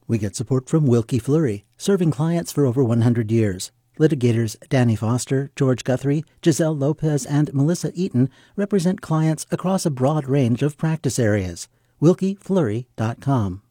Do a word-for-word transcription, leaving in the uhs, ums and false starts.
We get support from Wilkie Fleury, serving clients for over one hundred years. Litigators Danny Foster, George Guthrie, Giselle Lopez, and Melissa Eaton represent clients across a broad range of practice areas. Wilkie Fleury dot com.